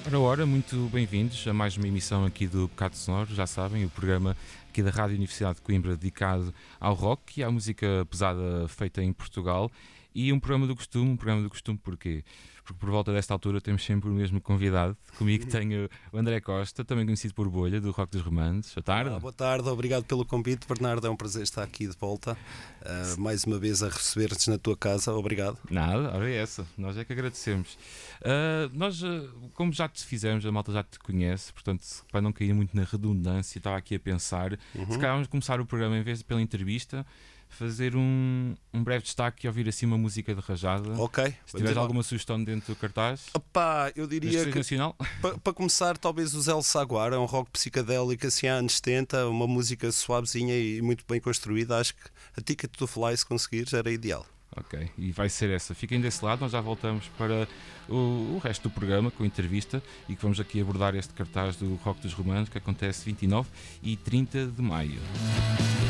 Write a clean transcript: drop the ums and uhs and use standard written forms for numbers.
Ora, muito bem-vindos a mais uma emissão aqui do Bocado Sonoro, já sabem, o programa aqui da Rádio Universidade de Coimbra dedicado ao rock e à música pesada feita em Portugal. E um programa do costume porquê? Porque por volta desta altura temos sempre o mesmo convidado. Comigo tenho o André Costa, também conhecido por Bolha, do Rock dos Romances. Boa tarde. Boa tarde, obrigado pelo convite, Bernardo. É um prazer estar aqui de volta, mais uma vez a receber-te na tua casa. Obrigado. Nada, ora é essa, nós é que agradecemos. Como já te fizemos, a malta já te conhece, portanto, para não cair muito na redundância, estava aqui a pensar, se calhar vamos começar o programa, em vez de pela entrevista, fazer um breve destaque e ouvir assim uma música de rajada. Ok. Se tiveres alguma sugestão dentro do cartaz. Opa, eu diria que nacional? Para começar, talvez o Zé Saguar, é um rock psicadélico assim há anos 70, uma música suavezinha e muito bem construída. Acho que a Ticket to Fly, se conseguires, era ideal. Ok, e vai ser essa. Fiquem desse lado, nós já voltamos para o resto do programa com a entrevista e que vamos aqui abordar este cartaz do Rock dos Romances que acontece 29 e 30 de maio.